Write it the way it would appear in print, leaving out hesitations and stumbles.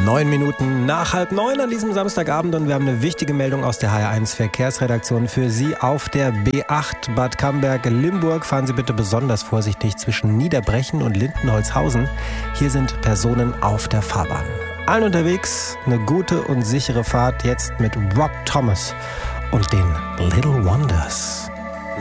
9 Minuten nach 8:30 an diesem Samstagabend und wir haben eine wichtige Meldung aus der HR1 Verkehrsredaktion für Sie. Auf der B8 Bad Camberg-Limburg fahren Sie bitte besonders vorsichtig zwischen Niederbrechen und Lindenholzhausen. Hier sind Personen auf der Fahrbahn. Allen unterwegs eine gute und sichere Fahrt jetzt mit Rob Thomas und den Little Wonders.